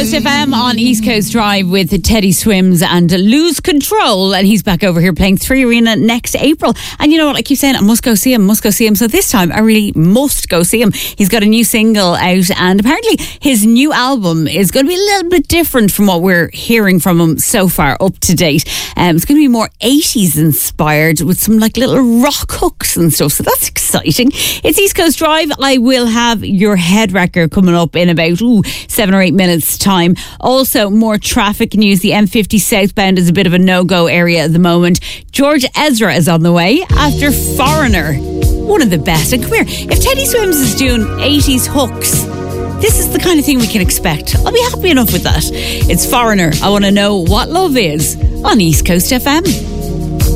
Coast FM on East Coast Drive with Teddy Swims and Lose Control, and he's back over here playing Three Arena next April. And you know what, I keep saying I must go see him, so this time I really must go see him. He's got a new single out, and apparently his new album is going to be a little bit different from what we're hearing from him so far up to date. It's going to be more 80s inspired with some like little rock hooks and stuff, so that's exciting. It's East Coast Drive. I will have your head wrecker coming up in about 7 or 8 minutes time. Also, more traffic news. The M50 southbound is a bit of a no-go area at the moment. George Ezra is on the way after Foreigner, one of the best. And come here, if Teddy Swims is doing 80s hooks, this is the kind of thing we can expect. I'll be happy enough with that. It's Foreigner. I Want to Know What Love Is on East Coast FM.